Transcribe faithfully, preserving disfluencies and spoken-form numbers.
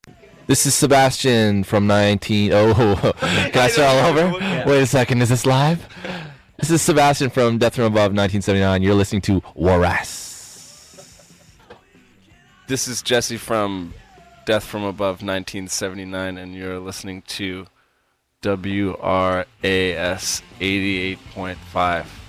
This is Sebastian from nineteen. Oh, can I start all over? Wait a second. Is this live? This is Sebastian from Death from Above nineteen seventy-nine. You're listening to Waras. This is Jesse from Death from Above nineteen seventy-nine, and you're listening to W R A S eighty-eight point five.